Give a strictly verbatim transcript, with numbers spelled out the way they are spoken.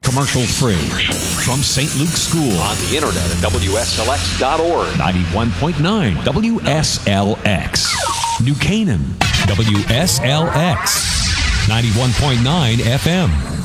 commercial free. From Saint Luke's School. On the internet at W S L X dot org. ninety-one point nine W S L X. New Canaan. W S L X. ninety-one point nine F M.